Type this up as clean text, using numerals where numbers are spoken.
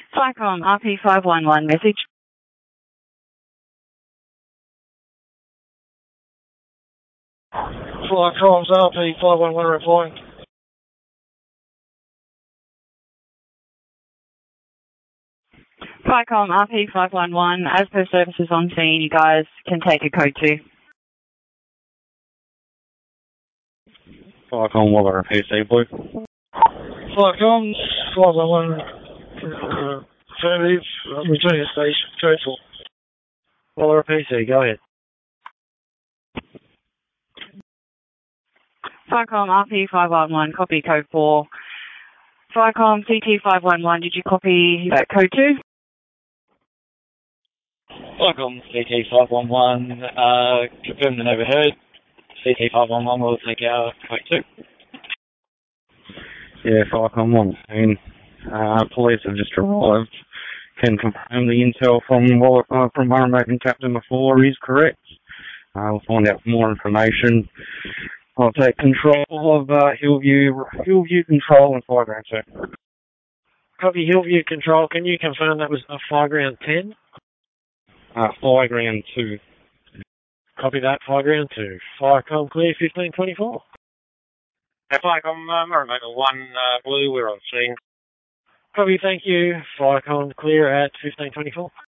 Flycom RP511 message. Flycom's RP511 replying. Flycom RP511, as per services on scene, you guys can take a code 2. Flycom, Waller PC, Blue. Flycom 511, affirmative, returning to station, code 4. Waller PC, go ahead. Flycom RP511, copy code 4. Flycom CT511, did you copy that code 2? Flycom CT511, confirmed and overheard. CT511 will take our code 2. Yeah, Flycom 1. Police have just arrived. Can confirm the intel from Warramakin Captain before is correct. We'll find out more information. I'll take control of Hillview Control and Flyground 2. Copy Hillview Control, can you confirm that was Flyground 10? Flyground 2. Copy that, Flyground 2. Flycom clear 1524. Flycom, Warramakin 1, Blue, we're on scene. Copy, thank you. Flycom clear at 1524.